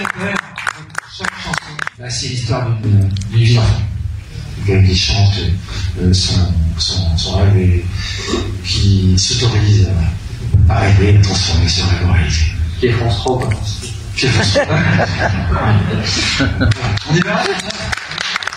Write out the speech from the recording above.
après, chaque chanson, bah, c'est l'histoire d'une vie d'enfant. Qui chante son rêve et qui s'autorise à rêver, à transformer ce rêve en réalité. Qui est France 3 ou pas? On y va?